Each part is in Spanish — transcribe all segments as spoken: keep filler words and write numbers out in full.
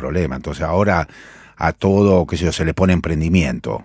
problema. Entonces ahora a todo, qué sé yo, se le pone emprendimiento.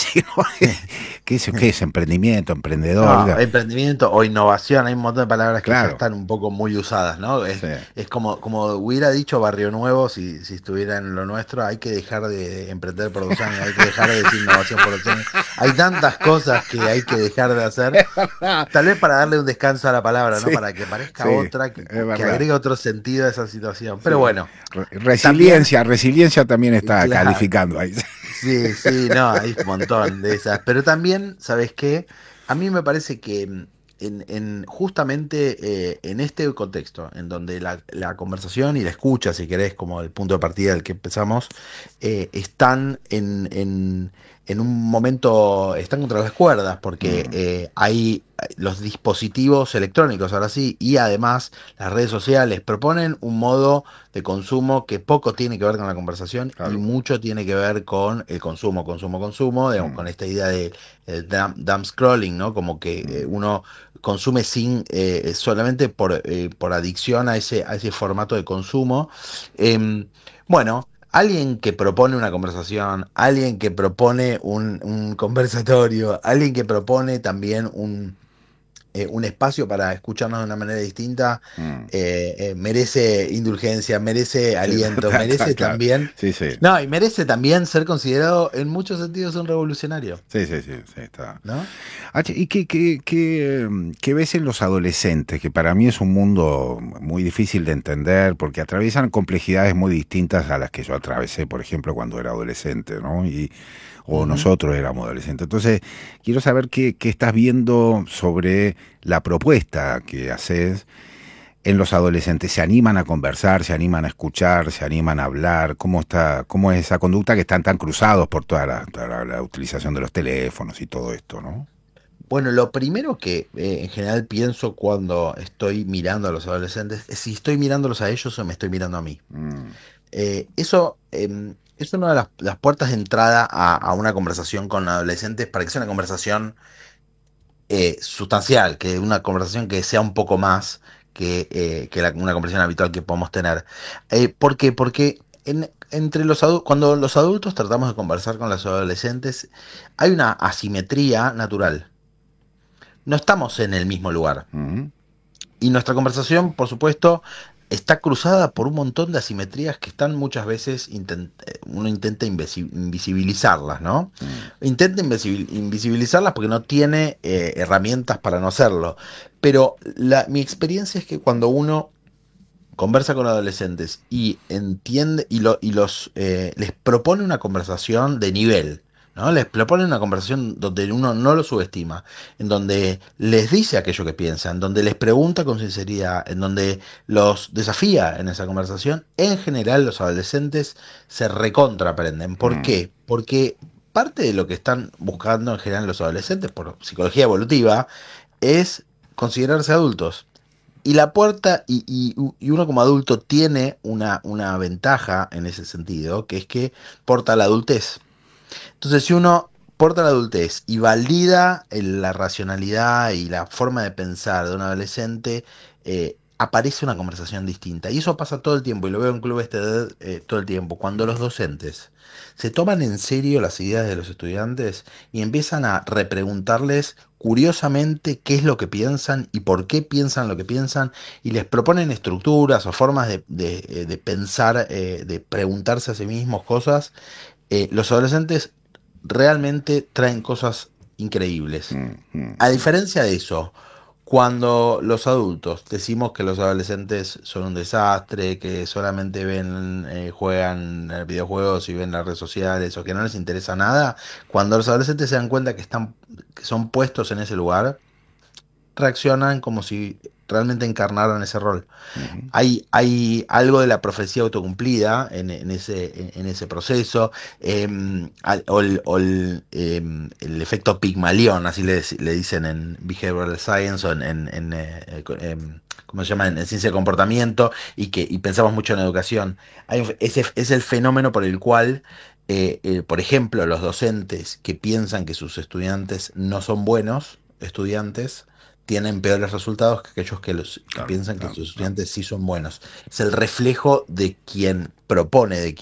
¿Qué es, qué es emprendimiento, emprendedor? No, emprendimiento o innovación, hay un montón de palabras que ya Claro, están un poco muy usadas, ¿no? Es, sí. es como, como hubiera dicho Barrio Nuevo si, si estuviera en lo nuestro, hay que dejar de emprender producción y hay que dejar de decir innovación producción. Hay tantas cosas que hay que dejar de hacer, Es verdad. tal vez para darle un descanso a la palabra, ¿no? Sí, Para que parezca sí, otra, que, es que verdad. agregue otro sentido a esa situación. Pero Sí. bueno, Re- también, resiliencia, resiliencia también está claro. calificando ahí. Sí, sí, no, hay un montón de esas. Pero también, ¿sabes qué? A mí me parece que mm, en, en justamente eh, en este contexto, en donde la, la conversación y la escucha, si querés, como el punto de partida del que empezamos, eh, están en, en, en un momento, están contra las cuerdas, porque Mm, eh, hay los dispositivos electrónicos, ahora sí, y además las redes sociales proponen un modo de consumo que poco tiene que ver con la conversación y claro. mucho tiene que ver con el consumo, consumo, consumo, digamos, Mm, con esta idea de el dumb, dumb scrolling, ¿no? Como que eh, mm. uno consume sin eh, solamente por, eh, por adicción a ese, a ese formato de consumo. Em, bueno. Alguien que propone una conversación, alguien que propone un, un conversatorio, alguien que propone también un, eh, un espacio para escucharnos de una manera distinta, Mm. eh, eh, merece indulgencia, merece Sí, aliento, está, está merece claro. también, Sí, sí. no, y merece también ser considerado en muchos sentidos un revolucionario, Sí, sí, sí, sí, está. ¿no? Ah, che, ¿y qué, qué, qué, mm, qué ves en los adolescentes? Que para mí es un mundo muy difícil de entender porque atraviesan complejidades muy distintas a las que yo atravesé, por ejemplo, cuando era adolescente, ¿no? Y, o Ujú. nosotros éramos adolescentes. Entonces, quiero saber qué, qué estás viendo sobre la propuesta que haces en los adolescentes. ¿Se animan a conversar, se animan a escuchar, se animan a hablar? ¿Cómo está, cómo es esa conducta que están tan cruzados por toda la, toda la, la utilización de los teléfonos y todo esto, ¿no? Bueno, lo primero que eh, en general pienso cuando estoy mirando a los adolescentes es si estoy mirándolos a ellos o me estoy mirando a mí. Mm, Eh, eso em, es una de las, las puertas de entrada a, a una conversación con adolescentes para que sea una conversación eh, sustancial, que una conversación que sea un poco más que, eh, que la- una conversación habitual que podemos tener. Eh, ¿por qué? Porque en- entre los adu- cuando los adultos tratamos de conversar con los adolescentes, hay una asimetría natural. No estamos en el mismo lugar. mm, Y nuestra conversación, por supuesto, está cruzada por un montón de asimetrías que están muchas veces, intent- eh, uno intenta invisi- invisibilizarlas, ¿no? mm, Intenta invisibil- invisibilizarlas porque no tiene eh, herramientas para no hacerlo. Pero la- mi experiencia es que cuando uno conversa con adolescentes y entiende y, lo, y los eh, les propone una conversación de nivel, ¿no? Les propone una conversación donde uno no lo subestima, en donde les dice aquello que piensa, en donde les pregunta con sinceridad, en donde los desafía en esa conversación. En general, los adolescentes se recontraaprenden. ¿Por mm, qué? Porque parte de lo que están buscando en general los adolescentes por psicología evolutiva es considerarse adultos. Y la puerta, y, y- y uno como adulto tiene una, una ventaja en ese sentido, que es que porta la adultez. Entonces, si uno porta la adultez y valida el- la racionalidad y la forma de pensar de un adolescente, eh, aparece una conversación distinta. Y eso pasa todo el tiempo, y lo veo en clubes T E D eh, todo el tiempo. Cuando los docentes se toman en serio las ideas de los estudiantes y empiezan a repreguntarles curiosamente qué es lo que piensan y por qué piensan lo que piensan, y les proponen estructuras o formas de, de- eh, de pensar, eh, de preguntarse a sí mismos cosas, eh, los adolescentes realmente traen cosas increíbles. mm, mm, A mm. diferencia de eso, cuando los adultos decimos que los adolescentes son un desastre, que solamente ven, eh, juegan eh, videojuegos y ven las redes sociales o que no les interesa nada, cuando los adolescentes se dan cuenta que están, que son puestos en ese lugar, reaccionan como si realmente encarnaran ese rol. Ujú. Hay, hay algo de la profecía autocumplida en, en ese, en, en ese proceso, eh, al- o, el, o el, eh, el efecto Pigmalión, así le, le dicen en Behavioral Science o en, en, en, eh, eh, co- em, ¿cómo se llama? En, en ciencia de comportamiento, y que y pensamos mucho en educación. Hay un- ese es el fenómeno por el cual, eh, eh, por ejemplo, los docentes que piensan que sus estudiantes no son buenos estudiantes, tienen peores resultados que aquellos que, los, que Claro, piensan que claro, sus claro. estudiantes sí son buenos. Es el reflejo de quien propone, de